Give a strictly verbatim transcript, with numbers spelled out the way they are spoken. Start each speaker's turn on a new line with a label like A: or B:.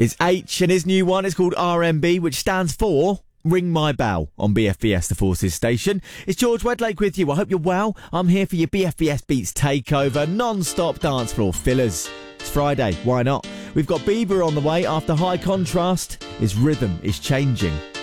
A: It's H, and his new one is called R M B, which stands for Ring My Bell on B F B S The Forces station. It's George Wedlake with you. I hope you're well. I'm here for your B F B S Beats takeover, non-stop dance floor fillers. It's Friday, why not? We've got Bieber on the way after High Contrast. His rhythm is changing.